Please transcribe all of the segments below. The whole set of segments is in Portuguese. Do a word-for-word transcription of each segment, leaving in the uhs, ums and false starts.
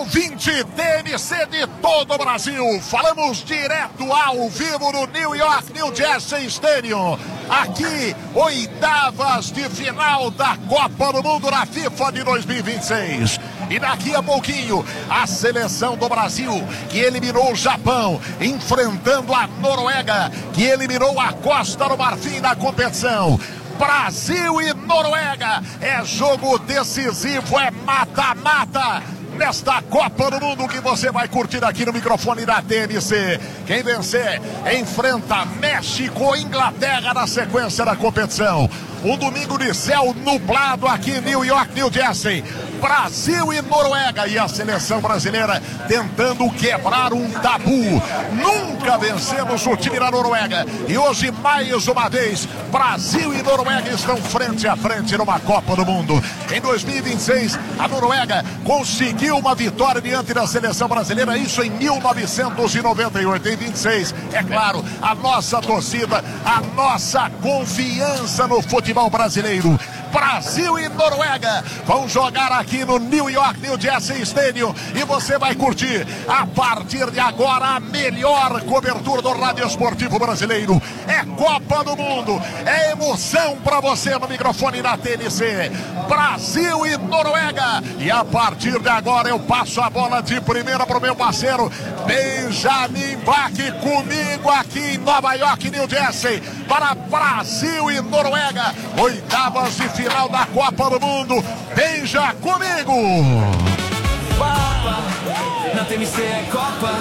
ouvinte T N C de todo o Brasil. Falamos direto ao vivo no New York, New Jersey Stadium. Aqui, oitavas de final da Copa do Mundo na FIFA de dois mil e vinte e seis. E daqui a pouquinho, a seleção do Brasil, que eliminou o Japão, enfrentando a Noruega, que eliminou a Costa do Marfim na competição. Brasil e Noruega, é jogo decisivo, é mata-mata nesta Copa do Mundo que você vai curtir aqui no microfone da T N C. Quem vencer enfrenta México ou Inglaterra na sequência da competição. Um domingo de céu nublado aqui em New York, New Jersey. Brasil e Noruega, e a seleção brasileira tentando quebrar um tabu. Nunca vencemos o time da Noruega e hoje mais uma vez Brasil e Noruega estão frente a frente numa Copa do Mundo. Em dois mil e vinte e seis a Noruega conseguiu uma vitória diante da seleção brasileira, isso em mil novecentos e noventa e oito. Em vinte e seis, é claro, a nossa torcida, a nossa confiança no futebol brasileiro. Brasil e Noruega vão jogar aqui no New York, New Jersey Stadium, e você vai curtir a partir de agora a melhor cobertura do rádio esportivo brasileiro. É Copa do Mundo, é emoção para você no microfone da T N C. Brasil e Noruega, e a partir de agora eu passo a bola de primeira para o meu parceiro Benjamin Bach, comigo aqui em Nova York, New Jersey, para Brasil e Noruega, oitavas de final da Copa do Mundo. Beija comigo! Fala, na T N C é Copa.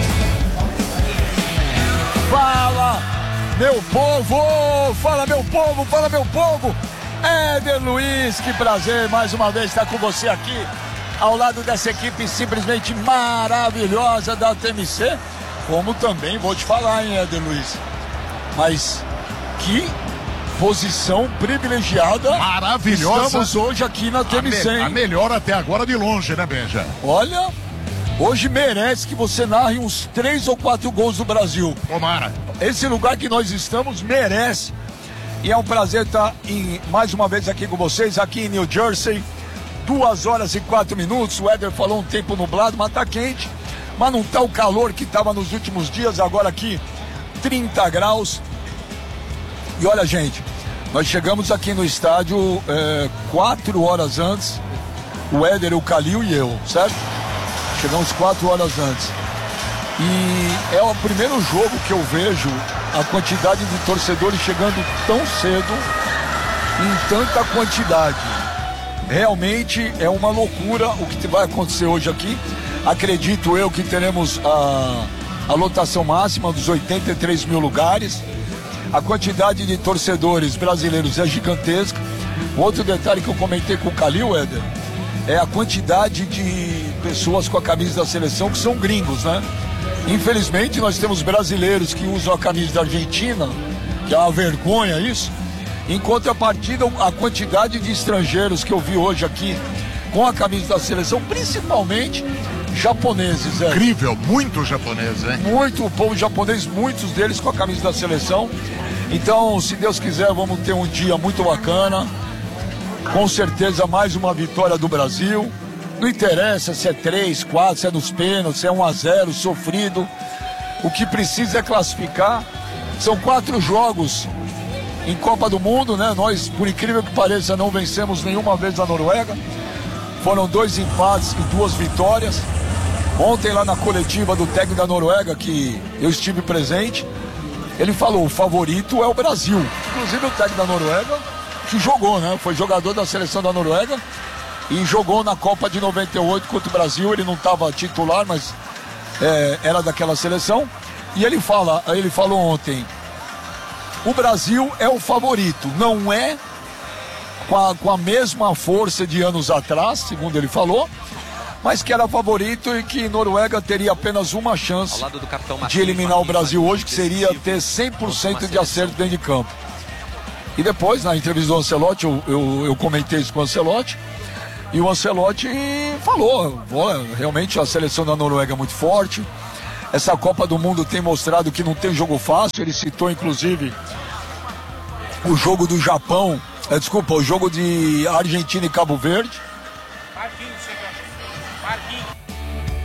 Fala, meu povo! Fala, meu povo! Fala, meu povo! Éder Luiz, que prazer mais uma vez estar com você aqui, ao lado dessa equipe simplesmente maravilhosa da T N C. Como também vou te falar, hein, Éder Luiz? Mas que posição privilegiada, maravilhosa, estamos hoje aqui na T N C. A, me, a melhor até agora de longe, né, Benja? Olha, hoje merece que você narre uns três ou quatro gols do Brasil. Tomara. Esse lugar que nós estamos merece. E é um prazer estar em, mais uma vez aqui com vocês, aqui em New Jersey. Duas horas e quatro minutos. O Éder falou um tempo nublado, mas tá quente. Mas não tá o calor que estava nos últimos dias. Agora aqui, trinta graus. E olha, gente, nós chegamos aqui no estádio é, quatro horas antes, o Éder, o Calil e eu, certo? Chegamos quatro horas antes. E é o primeiro jogo que eu vejo a quantidade de torcedores chegando tão cedo, em tanta quantidade. Realmente é uma loucura o que vai acontecer hoje aqui. Acredito eu que teremos a, a lotação máxima dos oitenta e três mil lugares. A quantidade de torcedores brasileiros é gigantesca. Outro detalhe que eu comentei com o Calil, Éder, é a quantidade de pessoas com a camisa da seleção que são gringos, né? Infelizmente, nós temos brasileiros que usam a camisa da Argentina, que é uma vergonha isso. Em contrapartida, a quantidade de estrangeiros que eu vi hoje aqui com a camisa da seleção, principalmente japoneses. É. Incrível, muito japoneses, hein? Muito, o povo japonês, muitos deles com a camisa da seleção. Então, se Deus quiser, vamos ter um dia muito bacana. Com certeza, mais uma vitória do Brasil. Não interessa se é três, quatro, se é nos pênaltis, se é um a zero, sofrido. O que precisa é classificar. São quatro jogos em Copa do Mundo, né? Nós, por incrível que pareça, não vencemos nenhuma vez a Noruega. Foram dois empates e duas vitórias. Ontem lá na coletiva do técnico da Noruega, que eu estive presente, ele falou, o favorito é o Brasil. Inclusive o técnico da Noruega, que jogou, né? Foi jogador da seleção da Noruega e jogou na Copa de noventa e oito contra o Brasil. Ele não estava titular, mas é, era daquela seleção. E ele fala, ele falou ontem, o Brasil é o favorito, não é com a, com a mesma força de anos atrás, segundo ele falou, mas que era favorito e que Noruega teria apenas uma chance de eliminar o Brasil hoje, que seria ter cem por cento de acerto dentro de campo. E depois, na entrevista do Ancelotti, eu, eu, eu comentei isso com o Ancelotti, e o Ancelotti falou, realmente a seleção da Noruega é muito forte, essa Copa do Mundo tem mostrado que não tem jogo fácil. Ele citou inclusive o jogo do Japão, é, desculpa, o jogo de Argentina e Cabo Verde.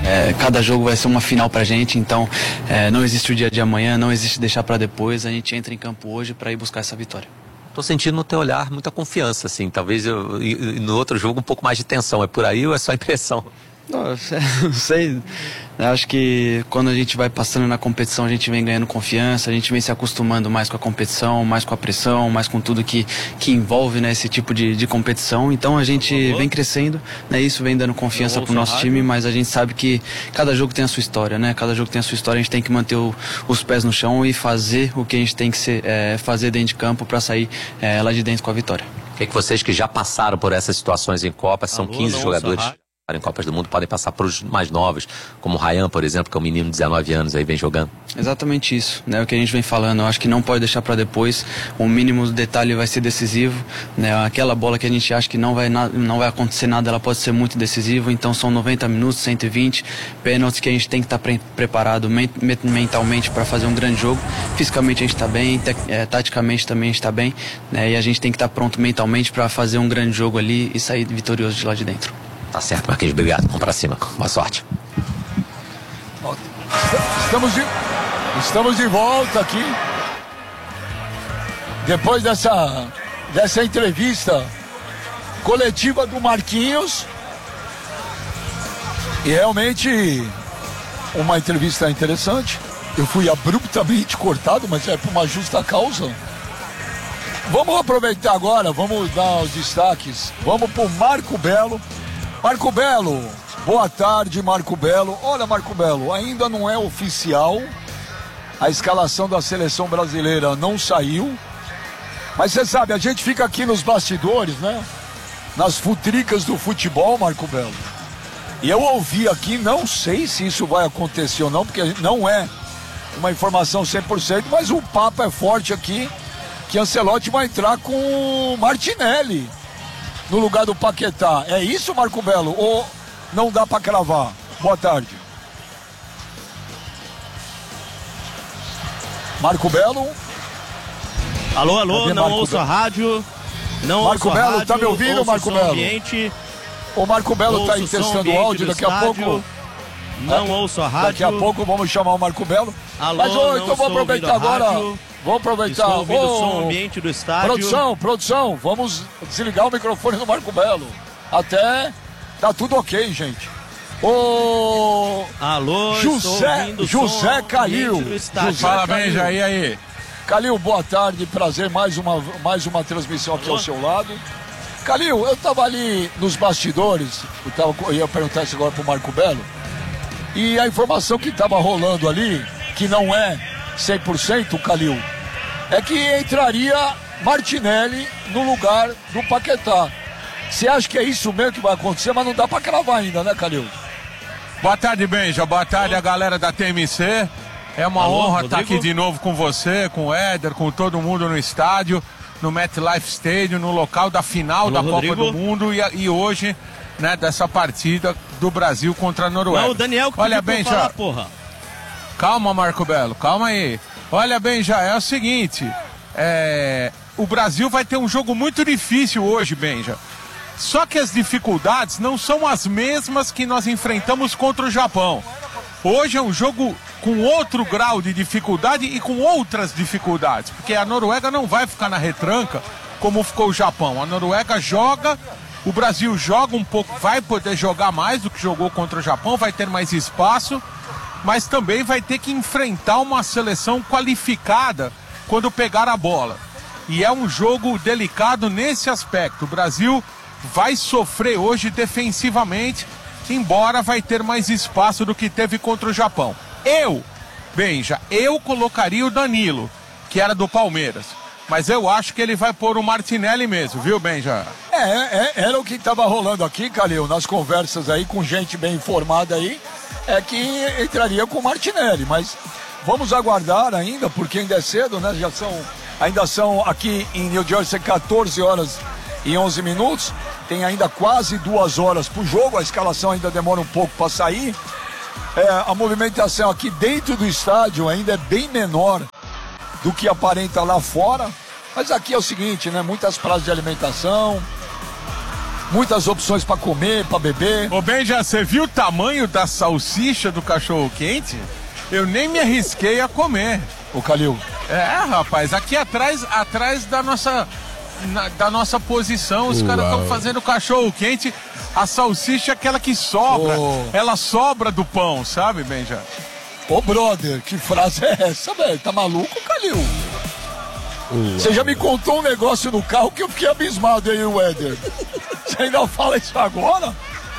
É, cada jogo vai ser uma final pra gente, então é, não existe o dia de amanhã, não existe deixar pra depois, a gente entra em campo hoje pra ir buscar essa vitória. Tô sentindo no teu olhar muita confiança, assim, talvez eu, e, e no outro jogo um pouco mais de tensão, é por aí ou é só impressão? Não, não sei, eu acho que quando a gente vai passando na competição a gente vem ganhando confiança, a gente vem se acostumando mais com a competição, mais com a pressão, mais com tudo que, que envolve, né, esse tipo de, de competição, então a gente vem crescendo, né, isso vem dando confiança pro nosso time, mas a gente sabe que cada jogo tem a sua história, né, cada jogo tem a sua história, a gente tem que manter o, os pés no chão e fazer o que a gente tem que ser, é, fazer dentro de campo para sair é, lá de dentro com a vitória. O que, que vocês que já passaram por essas situações em Copa, são quinze jogadores em Copas do Mundo, podem passar para os mais novos, como o Ryan, por exemplo, que é um menino de dezenove anos aí, vem jogando. Exatamente isso, né? O que a gente vem falando, eu acho que não pode deixar para depois, o mínimo detalhe vai ser decisivo, né? Aquela bola que a gente acha que não vai, não vai acontecer nada, ela pode ser muito decisiva, então são noventa minutos, cento e vinte pênaltis que a gente tem que estar tá pre preparado mentalmente para fazer um grande jogo. Fisicamente a gente está bem, é, taticamente também a gente está bem, né? E a gente tem que estar tá pronto mentalmente para fazer um grande jogo ali e sair vitorioso de lá de dentro. Tá certo, Marquinhos, obrigado. Vamos pra cima. Boa sorte. Estamos de, estamos de volta aqui. Depois dessa, dessa entrevista coletiva do Marquinhos. E realmente uma entrevista interessante. Eu fui abruptamente cortado, mas é por uma justa causa. Vamos aproveitar agora, vamos dar os destaques. Vamos pro Marco Belo. Marco Belo, boa tarde, Marco Belo. Olha, Marco Belo, ainda não é oficial, a escalação da seleção brasileira não saiu, mas você sabe, a gente fica aqui nos bastidores, né? Nas futricas do futebol, Marco Belo. E eu ouvi aqui, não sei se isso vai acontecer ou não, porque não é uma informação cem por cento, mas o papo é forte aqui, que Ancelotti vai entrar com o Martinelli no lugar do Paquetá. É isso, Marco Belo? Ou não dá para cravar? Boa tarde. Marco Belo? Alô, alô, Cadê não Marco ouço Be... a rádio. Não Marco ouço Belo, a rádio, tá me ouvindo, Marco Belo? Ambiente, o Marco Belo tá aí testando o áudio, daqui a pouco... Não ouço a rádio. Daqui a pouco vamos chamar o Marco Belo. Alô, Mas oh, então vou aproveitar agora... Rádio. Vou aproveitar. Estou ouvindo o som ambiente do estádio. Produção, produção, vamos desligar o microfone do Marco Belo. Até tá tudo ok, gente. Ô. Alô, José, José Calil. José Fala bem, já e aí? Calil, boa tarde, prazer, mais uma, mais uma transmissão aqui ao seu lado. Calil, eu tava ali nos bastidores, eu, tava, eu ia perguntar isso agora pro Marco Belo, e a informação que tava rolando ali, que não é cem por cento, Calil, é que entraria Martinelli no lugar do Paquetá. Você acha que é isso mesmo que vai acontecer, mas não dá pra cravar ainda, né, Calil? Boa tarde, Benja. Boa tarde a galera da T M C. É uma Alô, honra Rodrigo? estar aqui de novo com você, com o Éder, com todo mundo no estádio, no MetLife Stadium, no local da final Alô, da Rodrigo? Copa do Mundo e, e hoje, né, dessa partida do Brasil contra a Noruega. Não, o Daniel que Olha, pediu pra Benja, falar, porra. Calma, Marco Belo, calma aí. Olha, Benja, é o seguinte, é... o Brasil vai ter um jogo muito difícil hoje, Benja. Só que as dificuldades não são as mesmas que nós enfrentamos contra o Japão. Hoje é um jogo com outro grau de dificuldade e com outras dificuldades, porque a Noruega não vai ficar na retranca como ficou o Japão. A Noruega joga, o Brasil joga um pouco, vai poder jogar mais do que jogou contra o Japão, vai ter mais espaço, mas também vai ter que enfrentar uma seleção qualificada quando pegar a bola. E é um jogo delicado nesse aspecto. O Brasil vai sofrer hoje defensivamente, embora vai ter mais espaço do que teve contra o Japão. Eu, Benja, eu colocaria o Danilo, que era do Palmeiras. Mas eu acho que ele vai pôr o Martinelli mesmo, viu, Benja? É, é era o que estava rolando aqui, Calil, nas conversas aí com gente bem informada aí, é que entraria com o Martinelli, mas vamos aguardar ainda, porque ainda é cedo, né? Já são, ainda são aqui em New Jersey quatorze horas e onze minutos, tem ainda quase duas horas pro jogo, a escalação ainda demora um pouco para sair. É, a movimentação aqui dentro do estádio ainda é bem menor do que aparenta lá fora, mas aqui é o seguinte, né? Muitas praças de alimentação, muitas opções para comer, para beber. Ô Benja, você viu o tamanho da salsicha do cachorro quente? Eu nem me arrisquei a comer. Ô Calil. É, rapaz, aqui atrás, atrás da nossa, na, da nossa posição, os caras estão fazendo cachorro quente. A salsicha é aquela que sobra, oh. ela sobra do pão, sabe, Benja? Ô brother, que frase é essa, velho? Tá maluco, Calil? Você já me contou um negócio no carro que eu fiquei abismado aí, o Éder. Você ainda fala isso agora?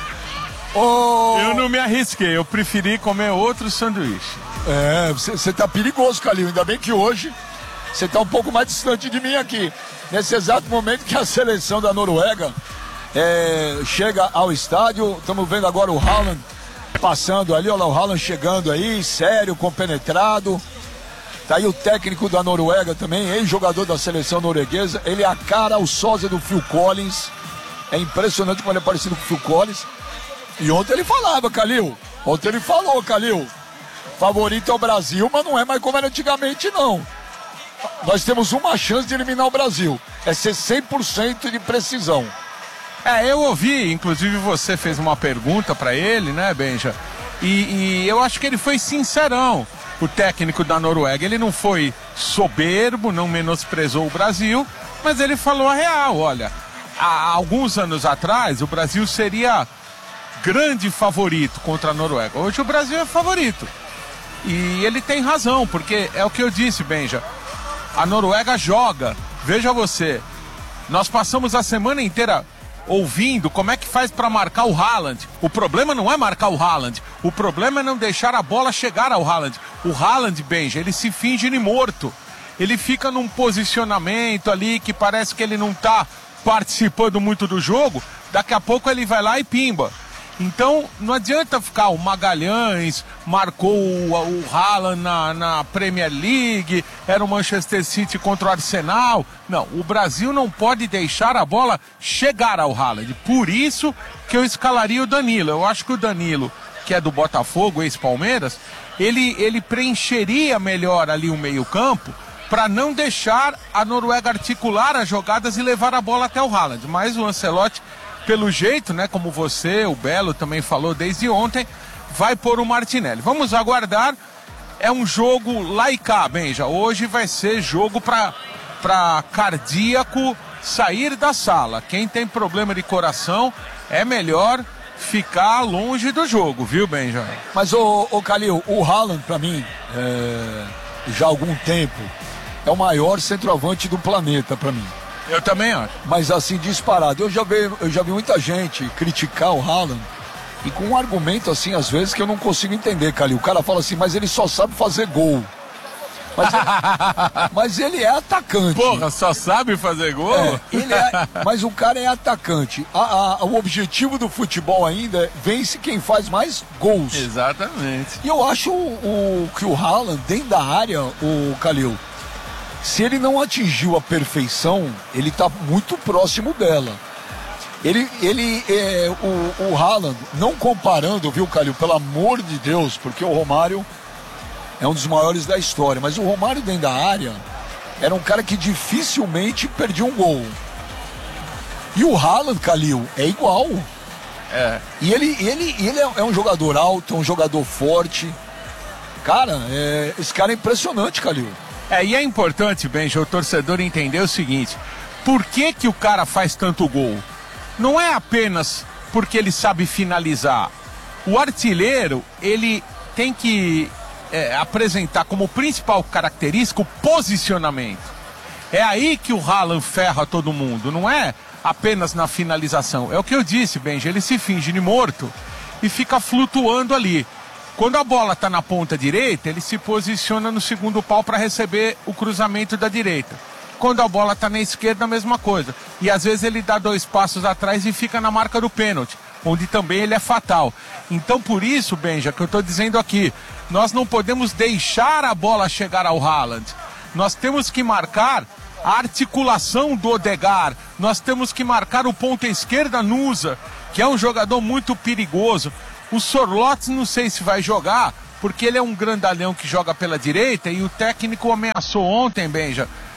Oh. Eu não me arrisquei, eu preferi comer outro sanduíche. É, você tá perigoso, Calil. Ainda bem que hoje você tá um pouco mais distante de mim aqui. Nesse exato momento que a seleção da Noruega é, chega ao estádio, estamos vendo agora o Haaland passando ali, olha lá o Haaland chegando aí, sério, compenetrado. Tá aí o técnico da Noruega também, ex-jogador da seleção norueguesa. Ele é a cara, o sósia do Phil Collins. É impressionante como ele é parecido com o Phil Collins. E ontem ele falava, Calil. Ontem ele falou, Calil. Favorito é o Brasil, mas não é mais como era antigamente, não. Nós temos uma chance de eliminar o Brasil. É ser cem por cento de precisão. É, eu ouvi, inclusive você fez uma pergunta pra ele, né, Benja? E, e eu acho que ele foi sincerão. O técnico da Noruega, ele não foi soberbo, não menosprezou o Brasil, mas ele falou a real, olha, há alguns anos atrás o Brasil seria grande favorito contra a Noruega. Hoje o Brasil é favorito. E ele tem razão, porque é o que eu disse, Benja, a Noruega joga, veja você, nós passamos a semana inteira ouvindo como é que faz para marcar o Haaland. O problema não é marcar o Haaland, o problema é não deixar a bola chegar ao Haaland. O Haaland, Benja, ele se finge de morto. Ele fica num posicionamento ali que parece que ele não tá participando muito do jogo, daqui a pouco ele vai lá e pimba. Então não adianta ficar, o Magalhães marcou o, o Haaland na, na Premier League, era o Manchester City contra o Arsenal. Não, o Brasil não pode deixar a bola chegar ao Haaland. Por isso que eu escalaria o Danilo. Eu acho que o Danilo, que é do Botafogo, ex-Palmeiras, ele, ele preencheria melhor ali o meio-campo para não deixar a Noruega articular as jogadas e levar a bola até o Haaland. Mas o Ancelotti, pelo jeito, né, como você, o Belo também falou desde ontem, vai pôr o Martinelli. Vamos aguardar. É um jogo lá e cá, Benja. Hoje vai ser jogo para para cardíaco sair da sala. Quem tem problema de coração é melhor ficar longe do jogo, viu, Benja? Mas, ô, ô Calil, o Haaland, para mim, é, já há algum tempo, é o maior centroavante do planeta, para mim. Eu também acho. Mas assim, disparado. Eu já vi, eu já vi muita gente criticar o Haaland e com um argumento assim, às vezes, que eu não consigo entender, Calil. O cara fala assim, mas ele só sabe fazer gol. Mas ele, mas ele é atacante. Porra, só sabe fazer gol? É, ele é, mas o cara é atacante. A, a, o objetivo do futebol ainda é vence quem faz mais gols. Exatamente. E eu acho o, o, que o Haaland, dentro da área, o Calil, se ele não atingiu a perfeição, ele está muito próximo dela. Ele, ele é, o, o Haaland, não comparando, viu, Calil, pelo amor de Deus, porque o Romário é um dos maiores da história, mas o Romário dentro da área era um cara que dificilmente perdia um gol. E o Haaland, Calil, é igual. É. E ele, ele, ele é um jogador alto, é um jogador forte. Cara, é, esse cara é impressionante, Calil. É, e é importante, Benja, o torcedor entender o seguinte: por que que o cara faz tanto gol? Não é apenas porque ele sabe finalizar. O artilheiro, ele tem que é, apresentar como principal característica o posicionamento. É aí que o Haaland ferra todo mundo, não é apenas na finalização. É o que eu disse, Benja, ele se finge de morto e fica flutuando ali. Quando a bola está na ponta direita, ele se posiciona no segundo pau para receber o cruzamento da direita. Quando a bola está na esquerda, a mesma coisa. E às vezes ele dá dois passos atrás e fica na marca do pênalti, onde também ele é fatal. Então por isso, Benja, que eu estou dizendo aqui, nós não podemos deixar a bola chegar ao Haaland. Nós temos que marcar a articulação do Odegaard. Nós temos que marcar o ponta esquerda Nusa, que é um jogador muito perigoso. O Sorloth não sei se vai jogar, porque ele é um grandalhão que joga pela direita e o técnico ameaçou ontem, Benja,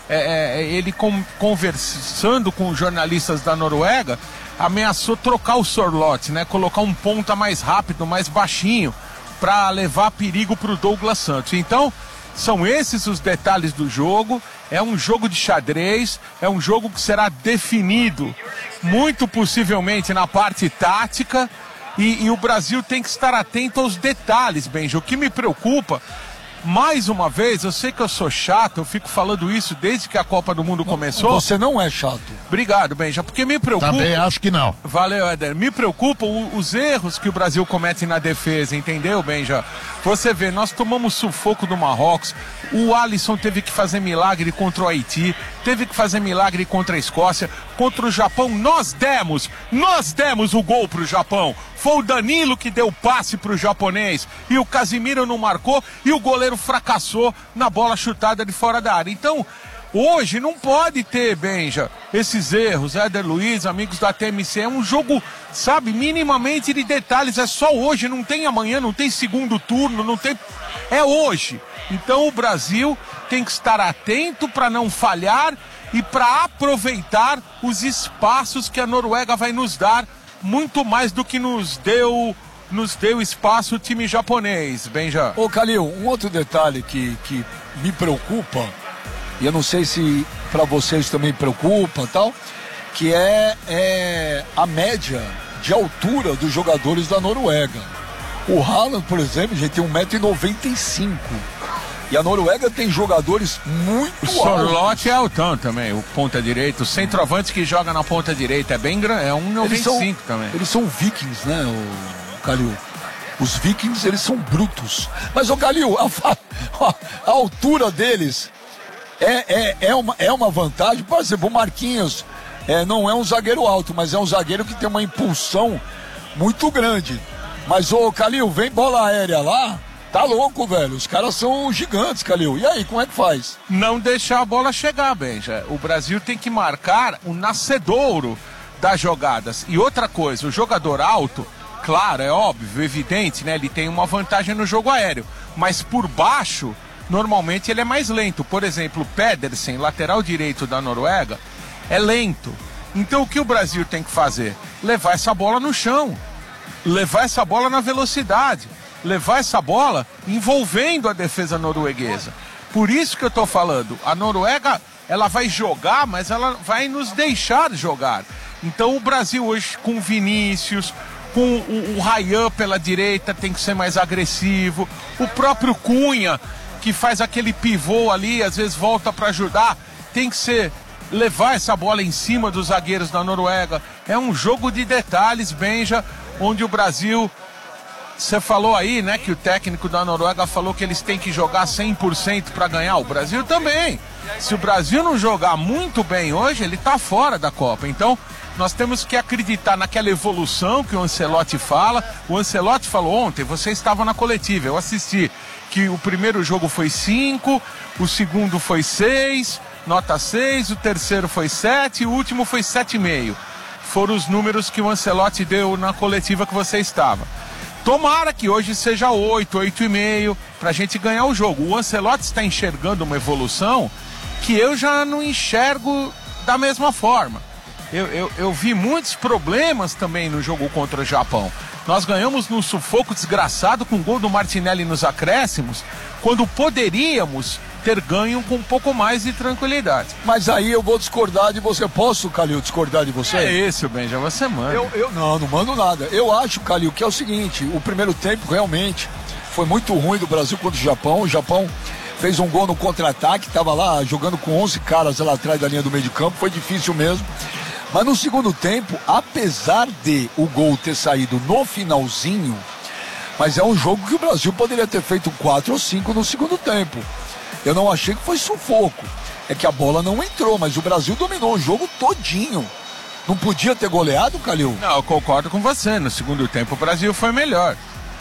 é, é, ele com, conversando com jornalistas da Noruega, ameaçou trocar o Sorloth, né? Colocar um ponta mais rápido, mais baixinho, para levar perigo para o Douglas Santos. Então, são esses os detalhes do jogo. É um jogo de xadrez, é um jogo que será definido muito possivelmente na parte tática, e, e o Brasil tem que estar atento aos detalhes, Benja. O que me preocupa, mais uma vez, eu sei que eu sou chato, eu fico falando isso desde que a Copa do Mundo começou. Você não é chato. Obrigado, Benja, porque me preocupa... Também acho que não. Valeu, Éder. Me preocupam os erros que o Brasil comete na defesa, entendeu, Benja? Você vê, nós tomamos sufoco do Marrocos, o Alisson teve que fazer milagre contra o Haiti, teve que fazer milagre contra a Escócia, contra o Japão, nós demos, nós demos o gol pro Japão. Foi o Danilo que deu o passe pro japonês, e o Casimiro não marcou, e o goleiro fracassou na bola chutada de fora da área. Então, hoje não pode ter, Benja, esses erros. Éder Luiz, amigos da T M C, é um jogo, sabe, minimamente de detalhes, é só hoje, não tem amanhã, não tem segundo turno, não tem... É hoje. Então o Brasil tem que estar atento para não falhar e para aproveitar os espaços que a Noruega vai nos dar, muito mais do que nos deu, nos deu espaço o time japonês, Benja. Ô Calil, um outro detalhe que, que me preocupa, e eu não sei se para vocês também preocupa, tal, que é, é a média de altura dos jogadores da Noruega. O Haaland, por exemplo, gente, tem um metro e noventa e cinco. E a Noruega tem jogadores muito altos. O Sorloth é altão também, o ponta direita. O centroavante que joga na ponta direita é bem grande, é um metro e noventa e cinco também. Eles são vikings, né, o Calil? Os vikings, eles são brutos. Mas, ô Calil, a, a, a altura deles é, é, é, uma, é uma vantagem. Por exemplo, o Marquinhos é, não é um zagueiro alto, mas é um zagueiro que tem uma impulsão muito grande. Mas, ô Calil, vem bola aérea lá, tá louco, velho. Os caras são gigantes, Calil. E aí, como é que faz? Não deixar a bola chegar, Benja. O Brasil tem que marcar o nascedouro das jogadas. E outra coisa, o jogador alto, claro, é óbvio, evidente, né? Ele tem uma vantagem no jogo aéreo. Mas por baixo, normalmente ele é mais lento. Por exemplo, o Pedersen, lateral direito da Noruega, é lento. Então o que o Brasil tem que fazer? Levar essa bola no chão. Levar essa bola na velocidade, levar essa bola envolvendo a defesa norueguesa. Por isso que eu estou falando, a Noruega, ela vai jogar, mas ela vai nos deixar jogar. Então o Brasil hoje com o Vinícius, com o, o Ryan pela direita, tem que ser mais agressivo. O próprio Cunha, que faz aquele pivô ali, às vezes volta para ajudar, tem que ser... levar essa bola em cima dos zagueiros da Noruega. É um jogo de detalhes, Benja, onde o Brasil, você falou aí, né, que o técnico da Noruega falou que eles têm que jogar cem por cento para ganhar. O Brasil também. Se o Brasil não jogar muito bem hoje, ele tá fora da Copa. Então, nós temos que acreditar naquela evolução que o Ancelotti fala. O Ancelotti falou ontem, você estava na coletiva, eu assisti, que o primeiro jogo foi cinco, o segundo foi seis, nota seis, o terceiro foi sete e o último foi sete e meio. Foram os números que o Ancelotti deu na coletiva que você estava. Tomara que hoje seja oito, oito e meio, pra gente ganhar o jogo. O Ancelotti está enxergando uma evolução que eu já não enxergo da mesma forma. Eu, eu, eu vi muitos problemas também no jogo contra o Japão. Nós ganhamos num sufoco desgraçado com o gol do Martinelli nos acréscimos, quando poderíamos ter ganho com um pouco mais de tranquilidade. Mas aí eu vou discordar de você. Posso, Calil, discordar de você? É isso, Benja, você manda. Eu, eu, não, não mando nada. Eu acho, Calil, que é o seguinte, o primeiro tempo realmente foi muito ruim do Brasil contra o Japão. O Japão fez um gol no contra-ataque, estava lá jogando com onze caras lá atrás da linha do meio de campo, foi difícil mesmo. Mas no segundo tempo, apesar de o gol ter saído no finalzinho, mas é um jogo que o Brasil poderia ter feito quatro ou cinco no segundo tempo. Eu não achei que foi sufoco. É que a bola não entrou, mas o Brasil dominou o jogo todinho. Não podia ter goleado, Calil? Não, eu concordo com você. No segundo tempo o Brasil foi melhor.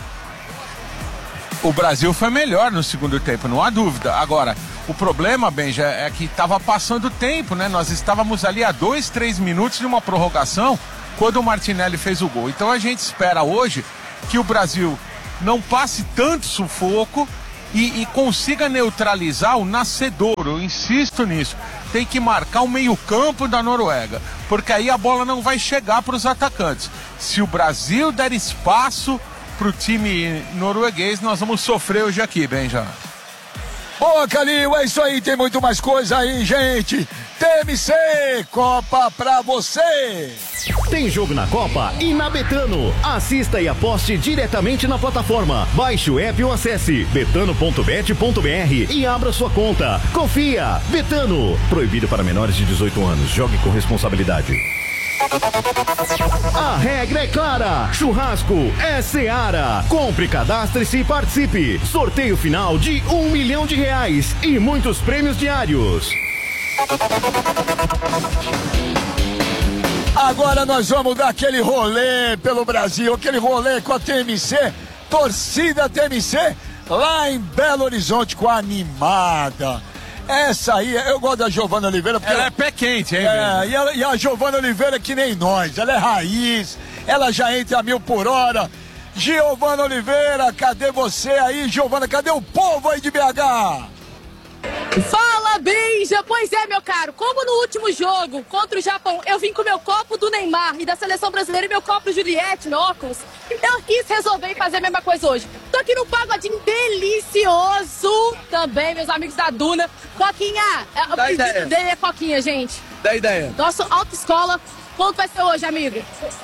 O Brasil foi melhor no segundo tempo, não há dúvida. Agora, o problema, Benja, é que estava passando tempo, né? Nós estávamos ali a dois, três minutos de uma prorrogação quando o Martinelli fez o gol. Então a gente espera hoje que o Brasil não passe tanto sufoco e, e consiga neutralizar o nascedor. Eu insisto nisso. Tem que marcar o meio-campo da Noruega, porque aí a bola não vai chegar para os atacantes. Se o Brasil der espaço para o time norueguês, nós vamos sofrer hoje aqui, Benja. Boa, Calil, é isso aí, tem muito mais coisa aí, gente. T M C, Copa pra você. Tem jogo na Copa e na Betano. Assista e aposte diretamente na plataforma. Baixe o app ou acesse betano ponto bet ponto br e abra sua conta. Confia, Betano. Proibido para menores de dezoito anos. Jogue com responsabilidade. A regra é clara. Churrasco é Seara. Compre, cadastre-se e participe. Sorteio final de um milhão de reais e muitos prêmios diários. Agora nós vamos dar aquele rolê pelo Brasil, aquele rolê com a T M C, torcida T M C, lá em Belo Horizonte, com a animada. Essa aí, eu gosto da Giovana Oliveira. Porque ela, ela é pé quente, hein? É, e, ela, e a Giovana Oliveira é que nem nós, ela é raiz, ela já entra a mil por hora. Giovana Oliveira, cadê você aí, Giovana? Cadê o povo aí de B H? Fala, Benja! Pois é, meu caro, como no último jogo contra o Japão eu vim com meu copo do Neymar e da seleção brasileira e meu copo Juliette, meu óculos, eu quis resolver fazer a mesma coisa hoje. Tô aqui num pagodinho delicioso também, meus amigos da Duna. Coquinha, o Dá pedido ideia. dele é Coquinha, gente. Dá ideia. Nosso autoescola, quanto vai ser hoje, amigo?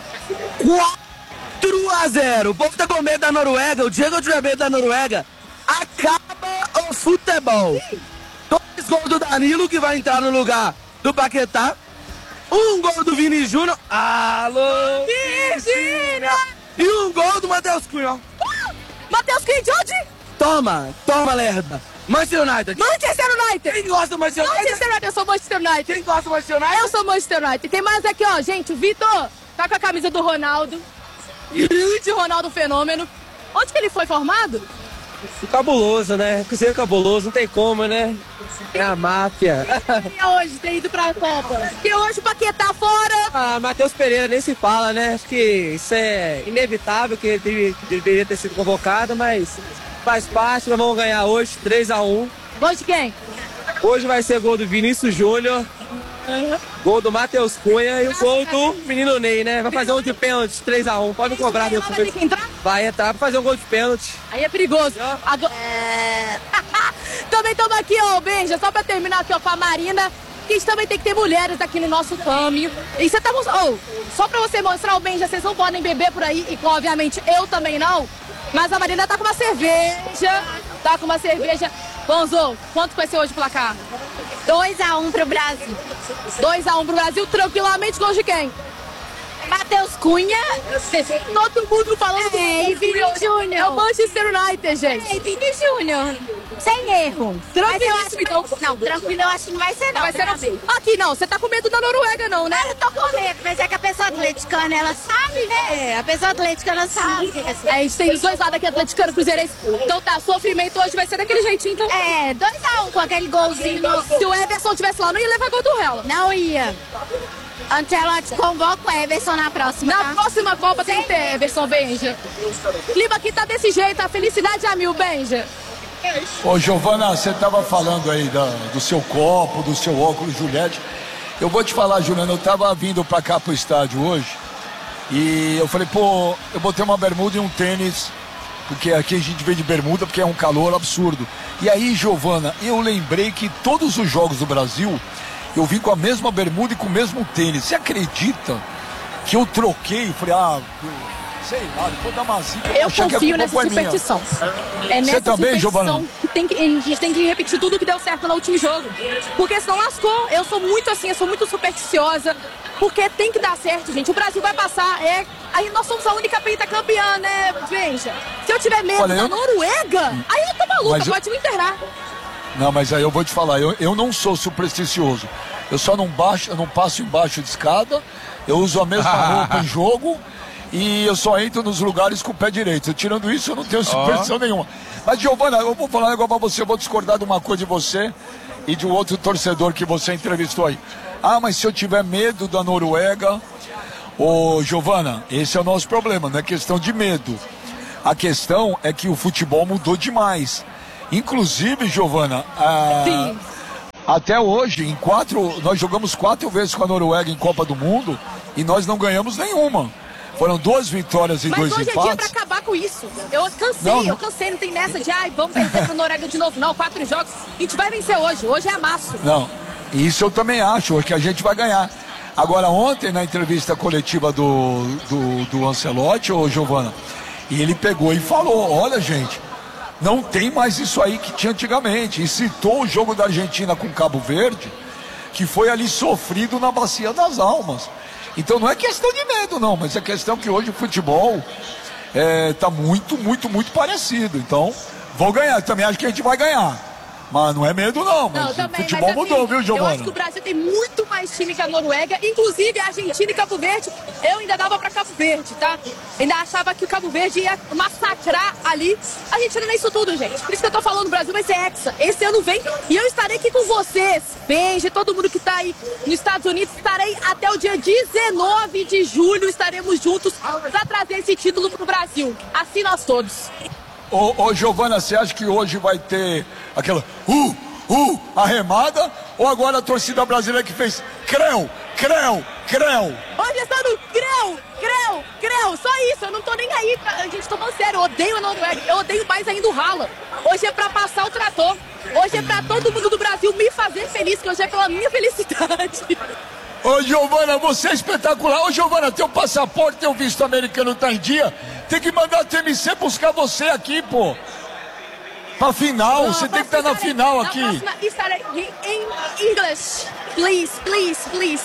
quatro a zero. O povo tá com medo da Noruega, o Diego tiver medo da Noruega. Acaba o futebol. Dois gols do Danilo, que vai entrar no lugar do Paquetá. Um gol do Vini Júnior. Alô, Virgínia! E um gol do Matheus Cunha. Uh, Matheus Cunha de onde? Toma, toma, lerda. Manchester United. Manchester United. Quem gosta do Manchester United? Manchester United, eu sou Manchester United. Quem gosta do Manchester United? Eu sou Manchester United. Tem mais aqui, ó, gente, o Vitor tá com a camisa do Ronaldo. Grande Ronaldo Fenômeno. Onde que ele foi formado? Cabuloso, né? Cruzeiro cabuloso, não tem como, né? É a máfia. E hoje ter ido pra Copa? Porque hoje o Paquetá fora. Ah, Matheus Pereira nem se fala, né? Acho que isso é inevitável, que ele deve- deveria ter sido convocado, mas faz parte, nós vamos ganhar hoje, três a um. Gol de quem? Hoje vai ser gol do Vinícius Júnior, gol do Matheus Cunha e o gol do menino Ney, né? Vai fazer um de pênalti, três a um. Pode me cobrar Ela depois. vai ter que entrar? Vai entrar pra fazer um gol de pênalti. Aí é perigoso. Agora... Também estamos aqui, ó, Benja, só pra terminar aqui, ó, com a Marina. Que a gente também tem que ter mulheres aqui no nosso caminho. E você tá mostrando. Oh, só pra você mostrar o Benja, vocês não podem beber por aí. E obviamente eu também não. Mas a Marina tá com uma cerveja. Tá com uma cerveja. Bonzo, quanto vai ser hoje o placar? dois a um pro Brasil. dois a um pro Brasil, tranquilamente. Gol de quem? Matheus Cunha. Todo mundo falando É, e Vini Júnior. É o Manchester United, gente. É, Vini Júnior. Sem erro. Tranquilo, Mas eu acho, então. Não, tranquilo eu acho que não vai ser não. Vai ser assim. Aqui não, você tá com medo da Noruega não, né? Eu tô com medo, mas é que a pessoa atleticana, ela sabe, né? É, a pessoa atleticana sabe. É, a gente tem os dois lados aqui, atleticano, cruzeirense. Então tá, sofrimento hoje vai ser daquele jeitinho, então. É, dois a um com aquele golzinho. No... Se o Everson tivesse lá, não ia levar gol do Hela. Não ia. Ancelotti convoca o Everson na próxima. Na tá? próxima Copa tem que ter Everson, Benja. Clima aqui tá desse jeito, a felicidade é a mil, Benja. Ô, Giovana, você estava falando aí da, do seu copo, do seu óculos Juliette. Eu vou te falar, Juliana, eu estava vindo para cá pro estádio hoje e eu falei, pô, eu botei uma bermuda e um tênis, porque aqui a gente vem de bermuda porque é um calor absurdo. E aí, Giovana, eu lembrei que todos os jogos do Brasil eu vim com a mesma bermuda e com o mesmo tênis. Você acredita que eu troquei? Falei, ah, sei lá, depois da mazica. Eu confio nessa superstição. É nessa também, superstição Giovana? que, tem que a gente tem que repetir tudo que deu certo no último jogo. Porque senão lascou. Eu sou muito assim, eu sou muito supersticiosa. Porque tem que dar certo, gente. O Brasil vai passar. É... Aí nós somos a única pentacampeã, né, Benja? Se eu tiver medo Olha, da eu- Noruega, aí eu tô maluca, Mas eu- pode me internar. Não, mas aí eu vou te falar, eu, eu não sou supersticioso. Eu só não, baixo, eu não passo embaixo de escada, eu uso a mesma roupa em jogo e eu só entro nos lugares com o pé direito. Tirando isso, eu não tenho superstição nenhuma. Mas, Giovana, eu vou falar um negócio pra você, eu vou discordar de uma coisa de você e de um outro torcedor que você entrevistou aí. Ah, mas se eu tiver medo da Noruega... Ô, Giovana, esse é o nosso problema, não é questão de medo. A questão é que o futebol mudou demais. Inclusive, Giovana, a... até hoje, em quatro, nós jogamos quatro vezes com a Noruega em Copa do Mundo e nós não ganhamos nenhuma. Foram duas vitórias e Mas dois hoje empates. é dia pra acabar com isso. Eu cansei, Não, não. eu cansei, não tem nessa de, ai, vamos perder pra Noruega de novo. Não, quatro jogos, a gente vai vencer hoje. Hoje é amasso. Não, isso eu também acho, que a gente vai ganhar. Agora, ontem, na entrevista coletiva do, do, do Ancelotti, ô Giovana, ele pegou e falou, olha, gente, não tem mais isso aí que tinha antigamente. E citou o jogo da Argentina com Cabo Verde, que foi ali sofrido na Bacia das Almas. Então não é questão de medo, não, mas é questão que hoje o futebol está é, muito, muito, muito parecido. Então, vou ganhar. Também acho que a gente vai ganhar. Mas não é medo, não. Mas não, também, o futebol mas, mudou, assim, viu, Giovana? Eu acho que o Brasil tem muito mais time que a Noruega. Inclusive, a Argentina e Cabo Verde, eu ainda dava pra Cabo Verde, tá? Ainda achava que o Cabo Verde ia massacrar ali. A Argentina não é isso tudo, gente. Por isso que eu tô falando, o Brasil vai ser hexa. Esse ano vem e eu estarei aqui com vocês. Beijo, todo mundo que tá aí nos Estados Unidos. Estarei até o dia dezenove de julho. Estaremos juntos pra trazer esse título pro Brasil. Assim nós todos. Ô, ô Giovana, você acha que hoje vai ter aquela uh, uh, arremada? Ou agora a torcida brasileira que fez creu, creu, creu? Hoje está no creu, creu, creu, só isso, eu não tô nem aí, pra... a gente tô falando sério, eu odeio a Noruega, eu odeio mais ainda o Rala. Hoje é pra passar o trator, hoje é pra todo mundo do Brasil me fazer feliz, que hoje é pela minha felicidade. Ô Giovana, você é espetacular. Ô Giovana, teu passaporte, teu visto americano tá em dia. Tem que mandar a T M C buscar você aqui, pô. Pra final, não, você tem que estar na final aqui. Na próxima estarei em inglês. Please, please, please.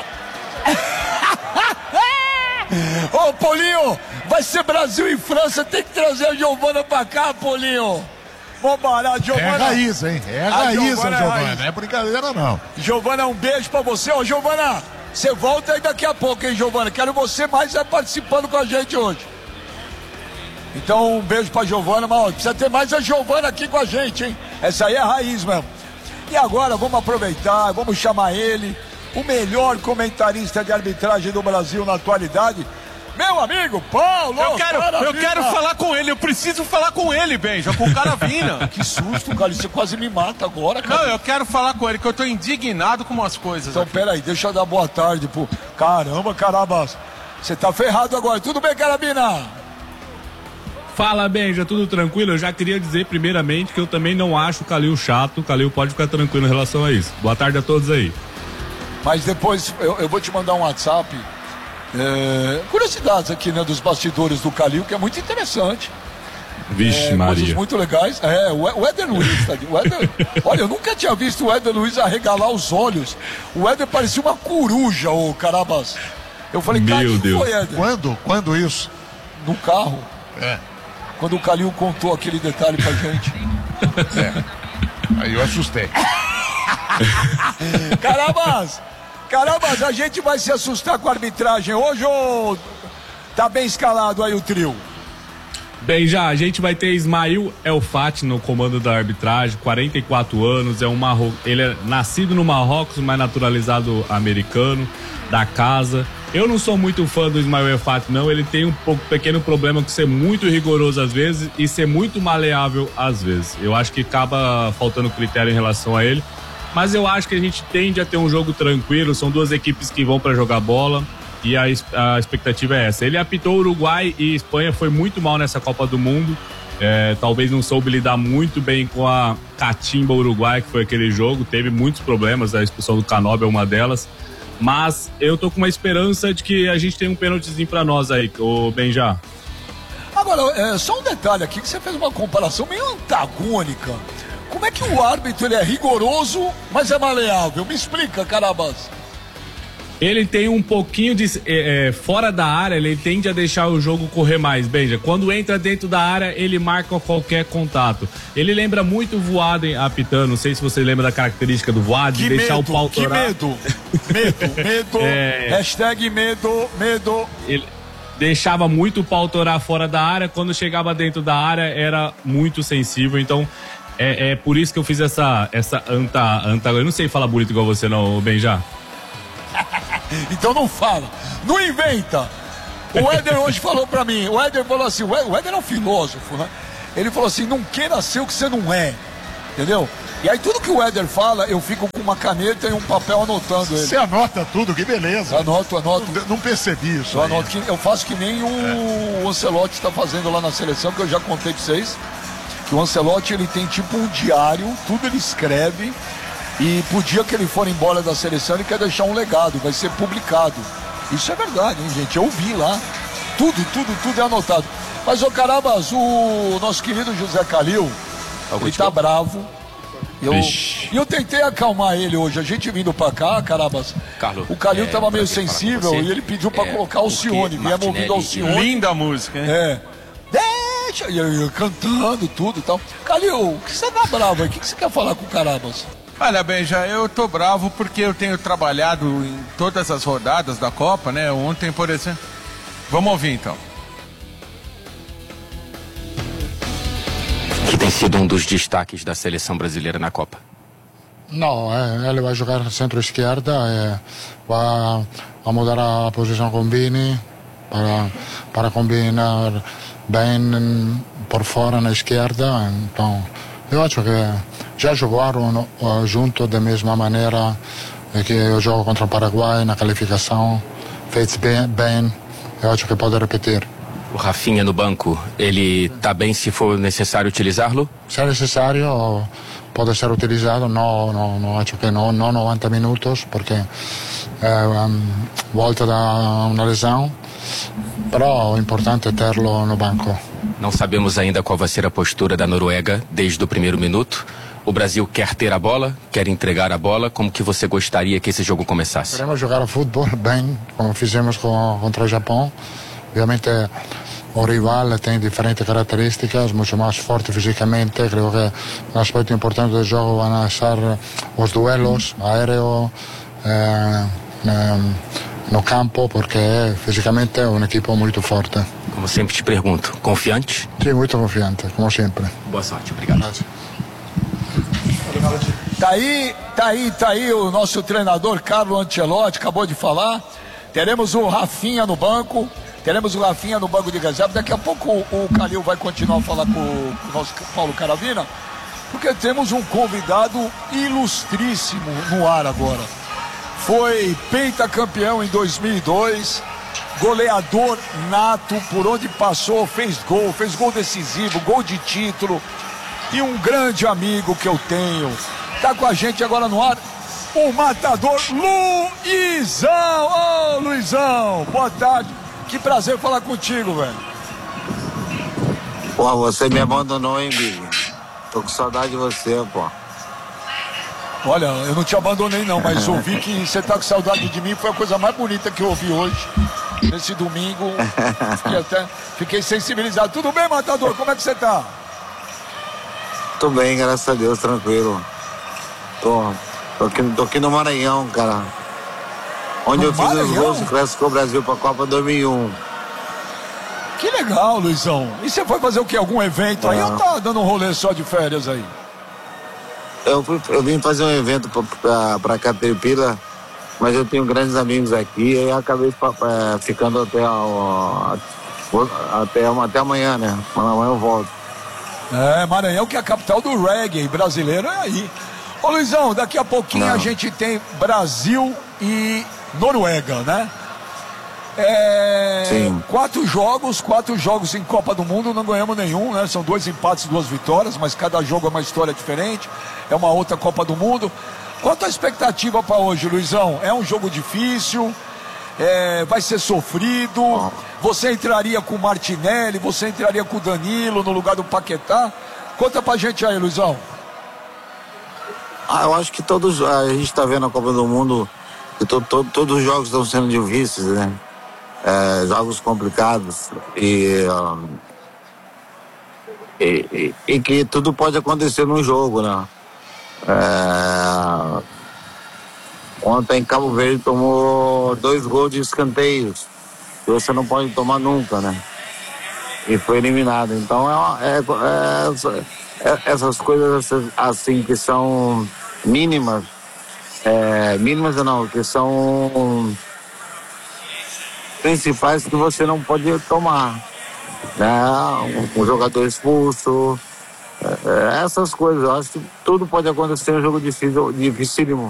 Ô Paulinho, vai ser Brasil e França, tem que trazer a Giovana pra cá, Paulinho. Vamos parar, Giovana. É raiz, hein? É a raiz, Giovana, Giovana. é raiz. Não é brincadeira, não. Giovana, um beijo pra você. Ô, Giovana, você volta aí daqui a pouco, hein, Giovana? Quero você mais participando com a gente hoje. Então, um beijo pra Giovana, mas ó, precisa ter mais a Giovana aqui com a gente, hein? Essa aí é a raiz mesmo. E agora, vamos aproveitar, vamos chamar ele, o melhor comentarista de arbitragem do Brasil na atualidade, meu amigo Paulo. Eu quero, eu quero falar com ele, eu preciso falar com ele, Benja, com o Caravina. Que susto, cara, você quase me mata agora, cara. Não, eu quero falar com ele, que eu tô indignado com umas coisas. Então, peraí, deixa eu dar boa tarde pro... Caramba, Carabas, você tá ferrado agora. Tudo bem, Carabina? Fala, Benja, tudo tranquilo? Eu já queria dizer primeiramente que eu também não acho o Calil chato. O Calil pode ficar tranquilo em relação a isso. Boa tarde a todos aí. Mas depois eu, eu vou te mandar um WhatsApp. É, curiosidades aqui, né, dos bastidores do Calil, que é muito interessante. Vixe, é, Maria. Coisas muito legais. É, o, o Éder Luiz, tá aqui. O Éder, olha, eu nunca tinha visto o Éder Luiz arregalar os olhos. O Éder parecia uma coruja, ô Carabas. Eu falei, meu cara, Deus. Foi, Éder? Quando? Quando isso? No carro. É. Quando o Calil contou aquele detalhe pra gente. É. Aí eu assustei. Carabas! Carabas, a gente vai se assustar com a arbitragem hoje ou tá bem escalado aí o trio? Bem, já, a gente vai ter Ismail El Fati no comando da arbitragem, quarenta e quatro anos, é um Marro... ele é nascido no Marrocos, mas naturalizado americano, da casa. Eu não sou muito fã do Ismail El Fati, não, ele tem um pouco, pequeno problema com ser muito rigoroso às vezes e ser muito maleável às vezes. Eu acho que acaba faltando critério em relação a ele. Mas eu acho que a gente tende a ter um jogo tranquilo, são duas equipes que vão para jogar bola e a, a expectativa é essa. Ele apitou Uruguai e Espanha, foi muito mal nessa Copa do Mundo, é, talvez não soube lidar muito bem com a catimba Uruguai, que foi aquele jogo, teve muitos problemas, a expulsão do Canóbio é uma delas, mas eu tô com uma esperança de que a gente tem um pênaltizinho para nós aí, ô Benja. Agora, é, só um detalhe aqui, que você fez uma comparação meio antagônica. Como é que o árbitro ele é rigoroso, mas é maleável? Me explica, Carabas. Ele tem um pouquinho de... É, é, fora da área, ele tende a deixar o jogo correr mais, Benja. Quando entra dentro da área, ele marca qualquer contato. Ele lembra muito o Voaden apitando. Não sei se você lembra da característica do Voaden, de deixar medo, o pau torar. Que medo, medo, medo, é... hashtag medo, medo. Ele deixava muito o pau torar fora da área. Quando chegava dentro da área, era muito sensível. Então... É, é por isso que eu fiz essa, essa anta, anta... Eu não sei falar bonito igual você não, Benja. Então não fala, não inventa. O Éder hoje falou pra mim, o Éder falou assim, o Éder é um filósofo, né? Ele falou assim, não queira ser o que você não é, entendeu? E aí tudo que o Éder fala, eu fico com uma caneta e um papel anotando ele. Você anota tudo, que beleza. Anoto, anoto. Não, não percebi isso. Eu, anoto que, eu faço que nem o é. Ancelotti está fazendo lá na seleção, que eu já contei pra vocês. Que o Ancelotti, ele tem tipo um diário, tudo ele escreve. E pro dia que ele for embora da seleção, ele quer deixar um legado, vai ser publicado. Isso é verdade, hein, gente? Eu vi lá. Tudo, tudo, tudo é anotado. Mas, ô Carabas, o nosso querido José Calil, ele tá bravo. Eu, e eu tentei acalmar ele hoje. A gente vindo pra cá, Carabas, Carlos, o Calil é, tava meio sensível e ele pediu pra é, colocar o Alcione. Viemos ouvindo o Alcione. Linda a música, hein? É. Deixa, e eu, eu cantando tudo e tal. Calil, o que você tá bravo aí? O que você quer falar com o Carabas? Olha, Benja, eu tô bravo porque eu tenho trabalhado em todas as rodadas da Copa, né? Ontem, por exemplo. Vamos ouvir, então. Que tem sido um dos destaques da seleção brasileira na Copa. Não, eh, ele vai jogar centro-esquerda e vai a mudar a posição com Vini para, para combinar bem por fora na esquerda. Então, eu acho que já jogaram uh, junto da mesma maneira que eu jogo contra o Paraguai na qualificação. Fez bem, bem, eu acho que pode repetir. O Rafinha no banco, ele está bem se for necessário utilizá-lo? Se é necessário, pode ser utilizado. Não, não, não acho que não, não noventa minutos, porque é um, volta da uma lesão. Però o importante é tê-lo no banco. Não sabemos ainda qual vai ser a postura da Noruega desde o primeiro minuto. O Brasil quer ter a bola, quer entregar a bola. Como que você gostaria que esse jogo começasse? Queremos jogar a futebol bem, como fizemos com, contra o Japão. Obviamente o rival tem diferentes características, muito mais forte fisicamente. Creio que um aspecto importante do jogo vão ser os duelos aéreos eh, no campo, porque fisicamente é uma equipe muito forte. Como sempre te pergunto, confiante? Sim, muito confiante, como sempre. Boa sorte, obrigado. Tá aí, tá aí, tá aí o nosso treinador Carlo Ancelotti, acabou de falar. Teremos o Rafinha no banco, teremos o Rafinha no banco de reserva. Daqui a pouco o, o Calil vai continuar a falar com, com o nosso Paulo Caravina, porque temos um convidado ilustríssimo no ar agora. Foi pentacampeão em dois mil e dois, goleador nato, por onde passou, fez gol, fez gol decisivo, gol de título. E um grande amigo que eu tenho, tá com a gente agora no ar, o matador Luizão. Ô, oh, Luizão, boa tarde. Que prazer falar contigo, velho. Pô, você me abandonou, hein, Big? Tô com saudade de você, pô. Olha, eu não te abandonei não, mas ouvi que você tá com saudade de mim, foi a coisa mais bonita que eu ouvi hoje. Nesse domingo, fiquei, até, fiquei sensibilizado. Tudo bem, matador? Como é que você tá? Tô bem, graças a Deus, tranquilo. Tô, tô, aqui, tô aqui no Maranhão, cara. Onde no eu fiz Maranhão? Os gols do Clássico Brasil pra Copa dois mil e um. Que legal, Luizão. E você foi fazer o quê? Algum evento aí ou tá dando um rolê só de férias aí? Eu, fui, eu vim fazer um evento pra, pra, pra Caterpillar, mas eu tenho grandes amigos aqui e acabei é, ficando até, ó, até, até amanhã, né? Amanhã eu volto. É, Maranhão, que é a capital do reggae brasileiro, é aí. Ô Luizão, daqui a pouquinho Não. a gente tem Brasil e Noruega, né? É, Sim. Quatro jogos, quatro jogos em Copa do Mundo, não ganhamos nenhum, né? São dois empates, duas vitórias, mas cada jogo é uma história diferente, é uma outra Copa do Mundo. Qual a expectativa para hoje, Luizão? É um jogo difícil, é, vai ser sofrido, oh. Você entraria com o Martinelli, você entraria com o Danilo no lugar do Paquetá? Conta pra gente aí, Luizão. Ah, eu acho que todos, a gente tá vendo a Copa do Mundo, que to, to, todos os jogos estão sendo difíceis, né? É, jogos complicados e, um, e, e, e que tudo pode acontecer num jogo, né? É, ontem Cabo Verde tomou dois gols de escanteios que você não pode tomar nunca, né? E foi eliminado. Então é, é, é, é essas coisas assim que são mínimas, é, mínimas não, que são principais que você não pode tomar. né? Um, um jogador expulso, é, essas coisas. Eu acho que tudo pode acontecer em um jogo difícil, dificílimo.